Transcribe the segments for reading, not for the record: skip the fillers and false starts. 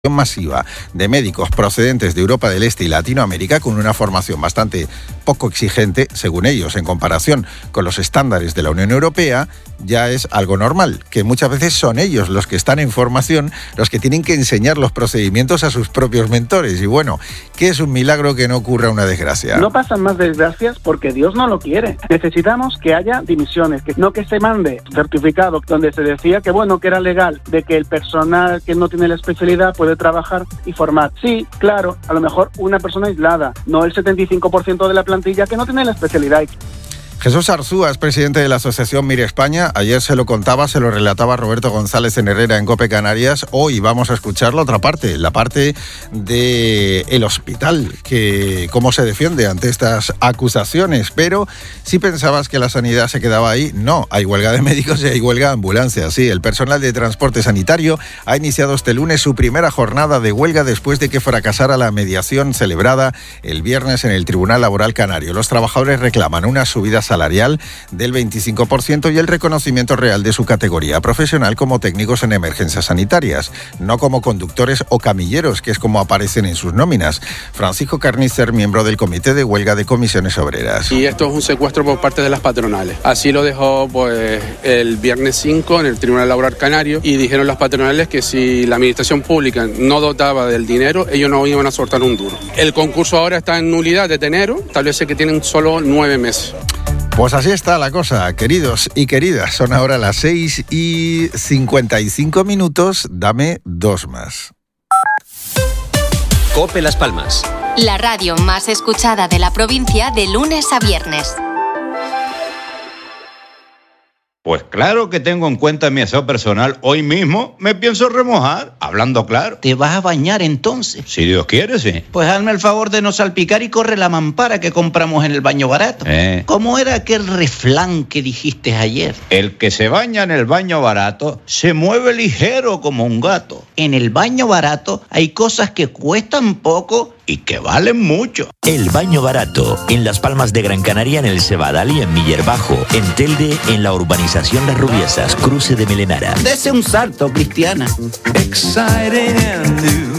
masiva de médicos procedentes de Europa del Este y Latinoamérica con una formación bastante poco exigente, según ellos, en comparación con los estándares de la Unión Europea, ya es algo normal, que muchas veces son ellos los que están en formación, los que tienen que enseñar los procedimientos a sus propios mentores. Y bueno, ¿qué es un milagro que no ocurra una desgracia? No pasan más desgracias porque Dios no lo quiere. Necesitamos que haya dimisiones, no que se mande certificado donde se decía que que era legal, de que el personal que no tiene la especialidad puede trabajar y formar. Sí, claro, a lo mejor una persona aislada, no el 75% de la plantilla que no tiene la especialidad. Jesús Arzúa es presidente de la Asociación Mire España. Ayer se lo contaba, se lo relataba Roberto González en Herrera en COPE Canarias. Hoy vamos a escuchar la otra parte, la parte del hospital, que cómo se defiende ante estas acusaciones. Pero si pensabas que la sanidad se quedaba ahí, no. Hay huelga de médicos y hay huelga de ambulancias. Sí, el personal de transporte sanitario ha iniciado este lunes su primera jornada de huelga después de que fracasara la mediación celebrada el viernes en el Tribunal Laboral Canario. Los trabajadores reclaman una subida salarial del 25% y el reconocimiento real de su categoría profesional como técnicos en emergencias sanitarias, no como conductores o camilleros, que es como aparecen en sus nóminas. Francisco Carnicer, miembro del Comité de Huelga de Comisiones Obreras. Y esto es un secuestro por parte de las patronales. Así lo dejó el viernes 5 en el Tribunal Laboral Canario y dijeron las patronales que si la administración pública no dotaba del dinero, ellos no iban a soltar un duro. El concurso ahora está en nulidad desde enero, tal vez es que tienen solo 9 meses. Pues así está la cosa, queridos y queridas. Son ahora las 6:55. Dame dos más. COPE Las Palmas. La radio más escuchada de la provincia de lunes a viernes. Pues claro que tengo en cuenta mi aseo personal. Hoy mismo me pienso remojar, hablando claro. ¿Te vas a bañar entonces? Si Dios quiere, sí. Pues hazme el favor de no salpicar y corre la mampara que compramos en el baño barato. ¿Cómo era aquel refrán que dijiste ayer? El que se baña en el baño barato se mueve ligero como un gato. En el baño barato hay cosas que cuestan poco y que valen mucho. El Baño Barato, en Las Palmas de Gran Canaria, en el Cebadal y en Miller Bajo, en Telde, en la urbanización Las Rubiesas, cruce de Melenara. Dese un salto, Cristiana. Exciting and new.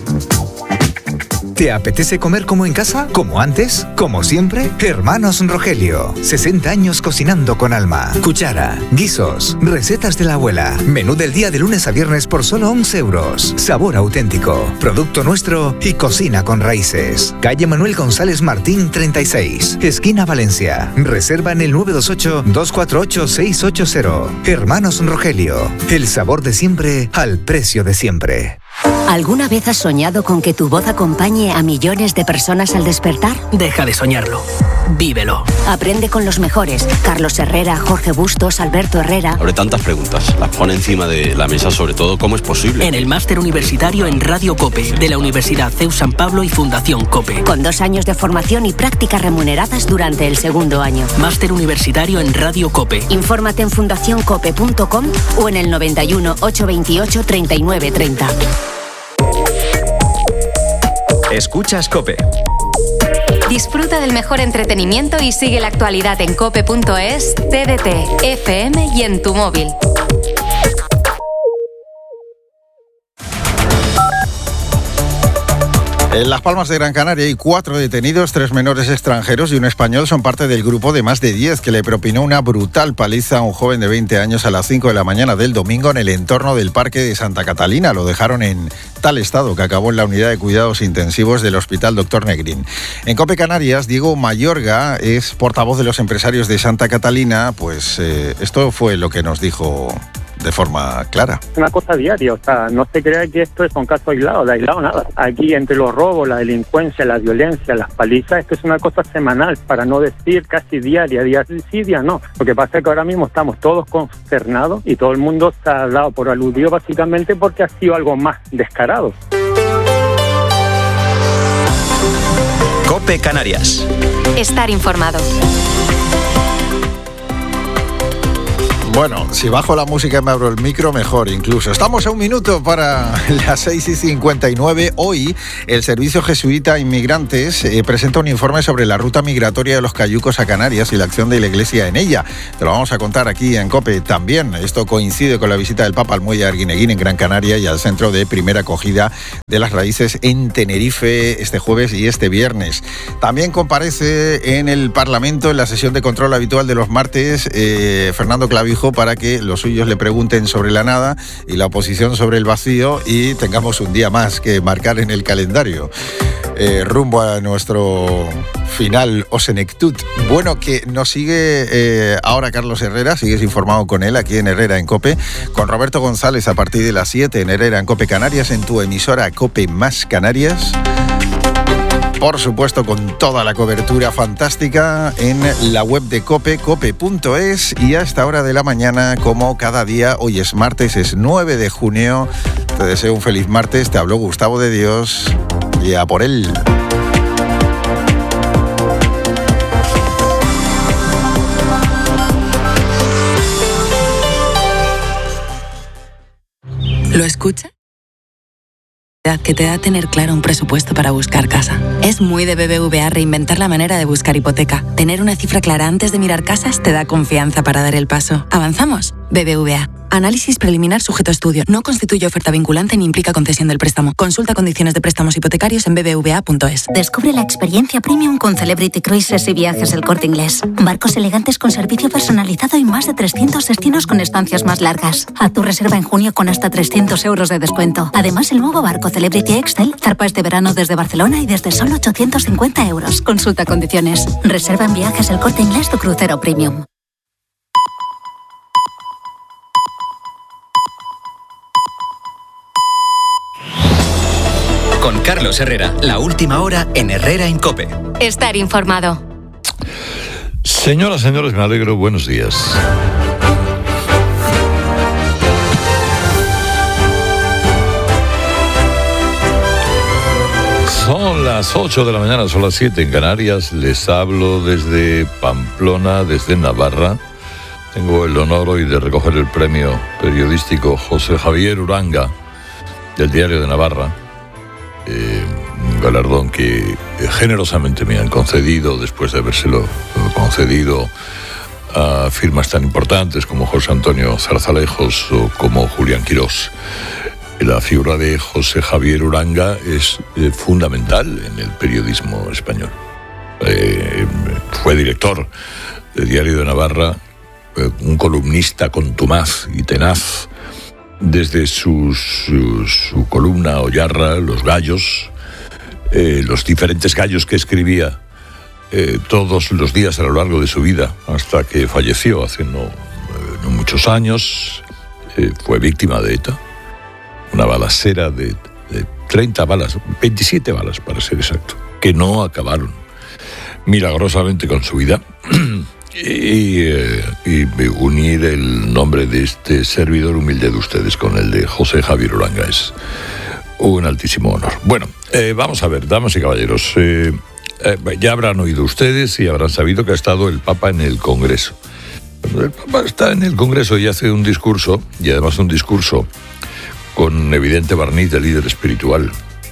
¿Te apetece comer como en casa? ¿Como antes? ¿Como siempre? Hermanos Rogelio. 60 años cocinando con alma. Cuchara, guisos, recetas de la abuela. Menú del día de lunes a viernes por solo 11 euros. Sabor auténtico. Producto nuestro y cocina con raíces. Calle Manuel González Martín 36. Esquina Valencia. Reserva en el 928-248-680. Hermanos Rogelio. El sabor de siempre al precio de siempre. ¿Alguna vez has soñado con que tu voz acompañe a millones de personas al despertar? Deja de soñarlo. Vívelo. Aprende con los mejores. Carlos Herrera, Jorge Bustos, Alberto Herrera. Abre tantas preguntas. Las pone encima de la mesa, sobre todo, ¿cómo es posible? En el máster universitario en Radio COPE, de la Universidad CEU San Pablo y Fundación COPE. Con 2 años de formación y prácticas remuneradas durante el segundo año. Máster universitario en Radio COPE. Infórmate en fundacioncope.com o en el 91 828 3930. Escuchas COPE. Disfruta del mejor entretenimiento y sigue la actualidad en cope.es, TDT, FM y en tu móvil. En Las Palmas de Gran Canaria hay 4 detenidos, 3 menores extranjeros y un español son parte del grupo de más de 10 que le propinó una brutal paliza a un joven de 20 años a las 5 de la mañana del domingo en el entorno del Parque de Santa Catalina. Lo dejaron en tal estado que acabó en la unidad de cuidados intensivos del Hospital Dr. Negrín. En COPE Canarias, Diego Mayorga es portavoz de los empresarios de Santa Catalina. Pues esto fue lo que nos dijo de forma clara. Es una cosa diaria, o sea, no se crea que esto es un caso aislado, de aislado nada. Aquí entre los robos, la delincuencia, la violencia, las palizas, esto es una cosa semanal, para no decir casi diaria, día sí, día no. Lo que pasa es que ahora mismo estamos todos consternados y todo el mundo se ha dado por aludido básicamente porque ha sido algo más descarado. COPE Canarias. Estar informado. Bueno, si bajo la música y me abro el micro, mejor incluso. Estamos a un minuto para las 6:59. Hoy, el Servicio Jesuita Inmigrantes presenta un informe sobre la ruta migratoria de los cayucos a Canarias y la acción de la Iglesia en ella. Te lo vamos a contar aquí en COPE también. Esto coincide con la visita del Papa al muelle de Arguineguín en Gran Canaria y al centro de primera acogida de las raíces en Tenerife este jueves y este viernes. También comparece en el Parlamento en la sesión de control habitual de los martes Fernando Clavijo, para que los suyos le pregunten sobre la nada y la oposición sobre el vacío y tengamos un día más que marcar en el calendario. Rumbo a nuestro final o senectut. Bueno, que nos sigue ahora Carlos Herrera, sigues informado con él aquí en Herrera en COPE, con Roberto González a partir de las 7 en Herrera en COPE Canarias, en tu emisora COPE más Canarias. Por supuesto, con toda la cobertura fantástica en la web de COPE, cope.es, y a esta hora de la mañana, como cada día, hoy es martes, es 9 de junio. Te deseo un feliz martes, te habló Gustavo de Dios, y a por él. ¿Lo escucha? Que te da tener claro un presupuesto para buscar casa. Es muy de BBVA reinventar la manera de buscar hipoteca. Tener una cifra clara antes de mirar casas te da confianza para dar el paso. ¿Avanzamos? BBVA. Análisis preliminar sujeto a estudio. No constituye oferta vinculante ni implica concesión del préstamo. Consulta condiciones de préstamos hipotecarios en bbva.es. Descubre la experiencia premium con Celebrity Cruises y Viajes El Corte Inglés. Barcos elegantes con servicio personalizado y más de 300 destinos con estancias más largas. Haz tu reserva en junio con hasta 300 euros de descuento. Además, el nuevo barco Celebrity Excel zarpa este verano desde Barcelona y desde solo 850 euros. Consulta condiciones. Reserva en Viajes El Corte Inglés tu crucero premium. Con Carlos Herrera, la última hora en Herrera en COPE. Estar informado. Señoras, señores, me alegro. Buenos días. Son las 8 de la mañana, son las 7 en Canarias. Les hablo desde Pamplona, desde Navarra. Tengo el honor hoy de recoger el premio periodístico José Javier Uranga del Diario de Navarra. Un galardón que generosamente me han concedido después de habérselo concedido a firmas tan importantes como José Antonio Zarzalejos o como Julián Quirós. La figura de José Javier Uranga es fundamental en el periodismo español. Fue director del Diario de Navarra, un columnista contumaz y tenaz. Desde su columna Oyarra, Los Gallos, los diferentes gallos que escribía todos los días a lo largo de su vida, hasta que falleció hace no muchos años, fue víctima de ETA, una balacera de 30 balas, 27 balas para ser exacto, que no acabaron milagrosamente con su vida. Y unir el nombre de este servidor humilde de ustedes con el de José Javier Uranga es un altísimo honor. Bueno, vamos a ver, damas y caballeros, ya habrán oído ustedes y habrán sabido que ha estado el Papa en el Congreso. Cuando el Papa está en el Congreso y hace un discurso, y además un discurso con evidente barniz de líder espiritual,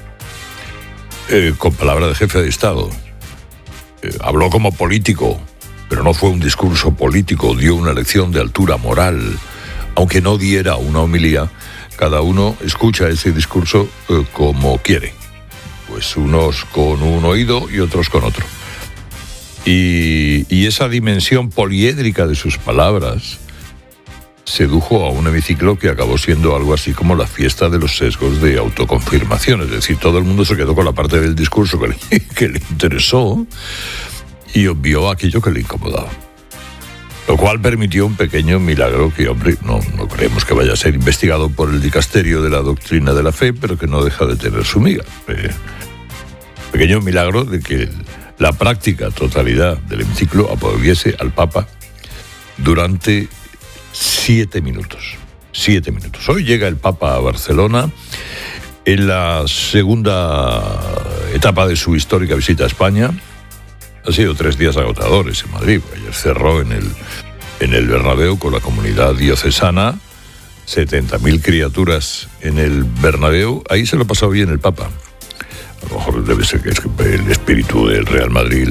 con palabra de jefe de Estado, habló como político, pero no fue un discurso político, dio una lección de altura moral, aunque no diera una homilía. Cada uno escucha ese discurso como quiere, pues unos con un oído y otros con otro. Y esa dimensión poliédrica de sus palabras sedujo a un hemiciclo que acabó siendo algo así como la fiesta de los sesgos de autoconfirmación. Es decir, todo el mundo se quedó con la parte del discurso que le interesó y obvió aquello que le incomodaba. Lo cual permitió un pequeño milagro que, hombre, no creemos que vaya a ser investigado por el dicasterio de la doctrina de la fe, pero que no deja de tener su miga. Pequeño milagro de que la práctica totalidad del hemiciclo aplaudiese al Papa durante 7 minutos. 7 minutos. Hoy llega el Papa a Barcelona en la segunda etapa de su histórica visita a España. Ha sido 3 días agotadores en Madrid. Ayer cerró en en el Bernabéu con la comunidad diocesana, 70.000 criaturas en el Bernabéu. Ahí se lo ha pasado bien el Papa. A lo mejor debe ser que el espíritu del Real Madrid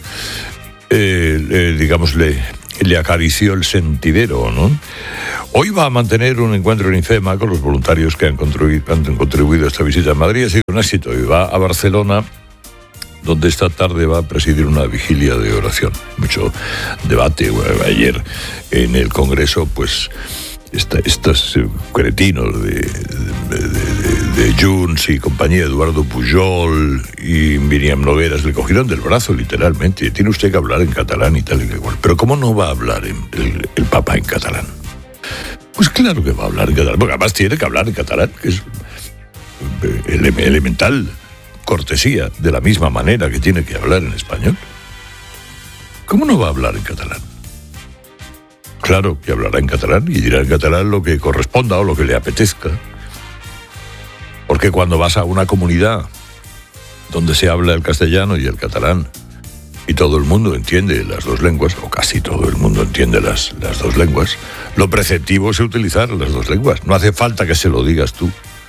le acarició el sentidero, ¿no? Hoy va a mantener un encuentro en IFEMA con los voluntarios que han contribuido a esta visita a Madrid. Ha sido un éxito y va a Barcelona, donde esta tarde va a presidir una vigilia de oración. Mucho debate. Bueno, ayer en el Congreso, pues, estos cretinos de Junts y compañía, Eduardo Pujol y Míriam Nogueras, le cogieron del brazo literalmente. Tiene usted que hablar en catalán y tal y igual. Pero ¿cómo no va a hablar el Papa en catalán? Pues claro que va a hablar en catalán, porque además tiene que hablar en catalán, que es elemental cortesía, de la misma manera que tiene que hablar en español. ¿Cómo no va a hablar en catalán? Claro que hablará en catalán y dirá en catalán lo que corresponda o lo que le apetezca. Porque cuando vas a una comunidad donde se habla el castellano y el catalán y todo el mundo entiende las dos lenguas, o casi todo el mundo entiende las dos lenguas, lo preceptivo es utilizar las dos lenguas. No hace falta que se lo digas tú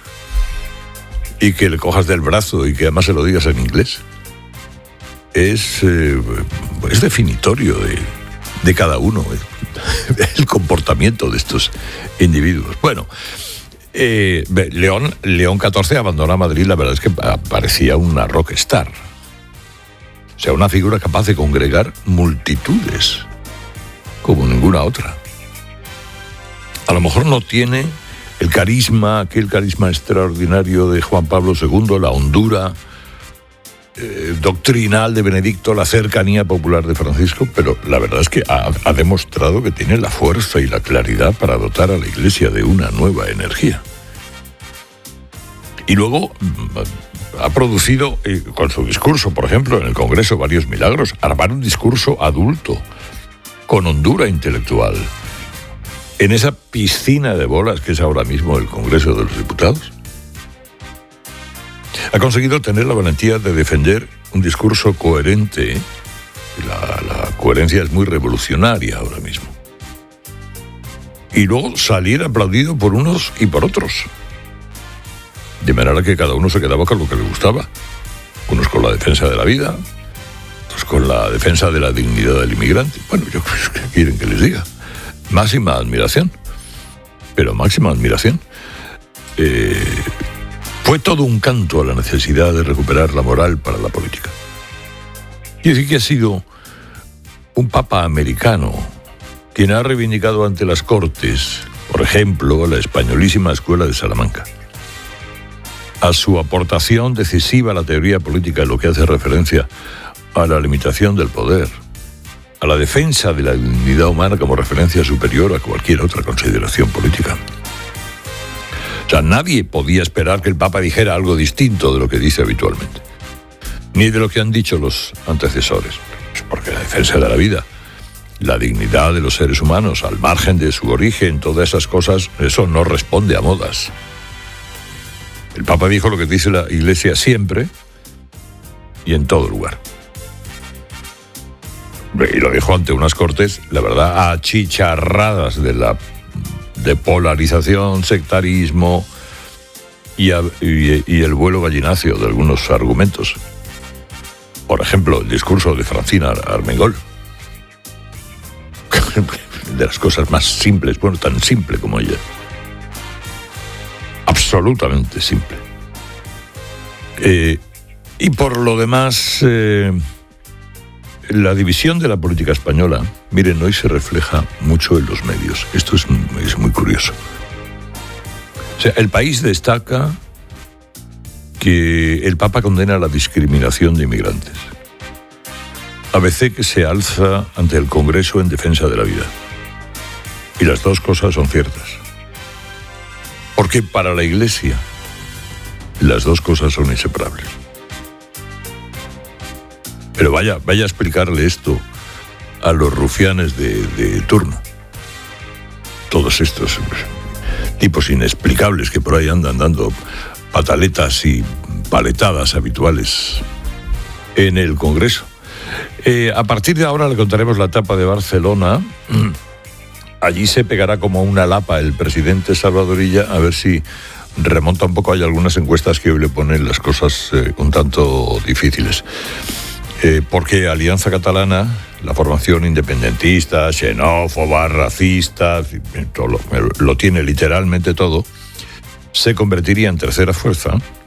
y que le cojas del brazo y que además se lo digas en inglés. Es definitorio de cada uno, el comportamiento de estos individuos. Bueno, León XIV abandona Madrid, la verdad es que parecía una rockstar. O sea, una figura capaz de congregar multitudes, como ninguna otra. A lo mejor no tiene aquel carisma extraordinario de Juan Pablo II, la hondura doctrinal de Benedicto, la cercanía popular de Francisco, pero la verdad es que ha demostrado que tiene la fuerza y la claridad para dotar a la Iglesia de una nueva energía. Y luego ha producido, con su discurso, por ejemplo, en el Congreso, varios milagros. Armar un discurso adulto, con hondura intelectual, en esa piscina de bolas que es ahora mismo el Congreso de los Diputados. Ha conseguido tener la valentía de defender un discurso coherente. La coherencia es muy revolucionaria ahora mismo. Y luego salir aplaudido por unos y por otros. De manera que cada uno se quedaba con lo que le gustaba. Unos con la defensa de la vida, otros con la defensa de la dignidad del inmigrante. Bueno, yo creo que quieren que les diga. Máxima admiración. Pero máxima admiración. Fue todo un canto a la necesidad de recuperar la moral para la política. Y decir que ha sido un papa americano quien ha reivindicado ante las Cortes, por ejemplo, la españolísima Escuela de Salamanca, a su aportación decisiva a la teoría política en lo que hace referencia a la limitación del poder, a la defensa de la dignidad humana como referencia superior a cualquier otra consideración política. O sea, nadie podía esperar que el Papa dijera algo distinto de lo que dice habitualmente, ni de lo que han dicho los antecesores, porque la defensa de la vida, la dignidad de los seres humanos, al margen de su origen, todas esas cosas, eso no responde a modas. El Papa dijo lo que dice la Iglesia siempre y en todo lugar. Y lo dijo ante unas Cortes, la verdad, achicharradas de polarización, sectarismo y el vuelo gallináceo de algunos argumentos. Por ejemplo, el discurso de Francina Armengol. De las cosas más simples, bueno, tan simple como ella. Absolutamente simple. Y por lo demás, la división de la política española, miren, hoy se refleja mucho en los medios. Esto es muy curioso. O sea, el País destaca que el Papa condena la discriminación de inmigrantes. ABC que se alza ante el Congreso en defensa de la vida. Y las dos cosas son ciertas. Porque para la Iglesia las dos cosas son inseparables. Pero vaya a explicarle esto a los rufianes de turno. Todos estos tipos inexplicables que por ahí andan dando pataletas y paletadas habituales en el Congreso. A partir de ahora le contaremos la etapa de Barcelona allí se pegará como una lapa el presidente Salvador Illa, a ver si remonta un poco. Hay algunas encuestas que hoy le ponen las cosas un tanto difíciles. Porque Alianza Catalana, la formación independentista, xenófoba, racista, todo lo tiene literalmente todo, se convertiría en tercera fuerza